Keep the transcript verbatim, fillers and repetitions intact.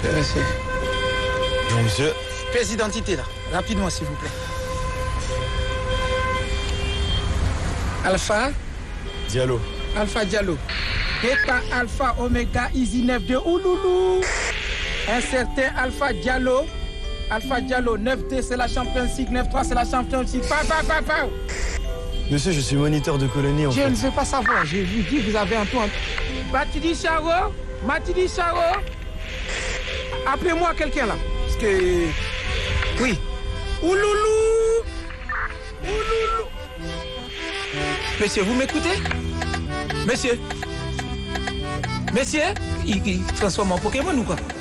Monsieur. Bonjour, monsieur. Pièce d'identité, là. Rapidement, s'il vous plaît. Alpha. Diallo. Alpha Diallo. Beta Alpha Omega Easy neuf deux Ouloulou. Un certain Alpha Diallo. Alpha Diallo neuf deux, c'est la Champions League. neuf trois, c'est la Champions League. Pa, pa, pa, pa. Monsieur, je suis moniteur de colonie en Je fait. ne veux pas savoir. Je vous dis, vous avez un tour. Matidi Charo. Matidi Charo. Appelez-moi quelqu'un là. Parce que. Oui. Ouloulou. Ouloulou. Monsieur, vous m'écoutez? Monsieur. Monsieur, il, il transforme en Pokémon ou quoi?